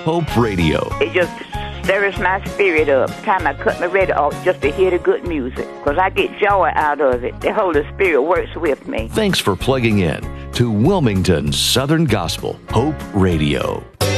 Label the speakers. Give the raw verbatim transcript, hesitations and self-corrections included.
Speaker 1: Hope Radio.
Speaker 2: It just stirs my spirit up. Time I cut my radio off just to hear the good music, because I get joy out of it. The Holy Spirit works with me.
Speaker 1: Thanks for plugging in to Wilmington's Southern Gospel Hope Radio.